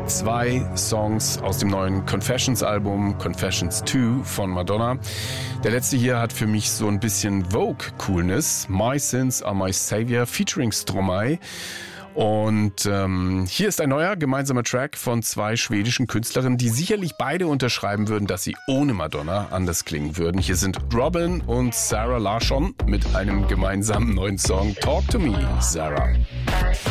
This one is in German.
2 Songs aus dem neuen Confessions-Album Confessions 2 von Madonna. Der letzte hier hat für mich so ein bisschen Vogue-Coolness. My Sins Are My Savior featuring Stromae. Und hier ist ein neuer gemeinsamer Track von 2 schwedischen Künstlerinnen, die sicherlich beide unterschreiben würden, dass sie ohne Madonna anders klingen würden. Hier sind Robin und Zara Larsson mit einem gemeinsamen neuen Song Talk to Me, Zara.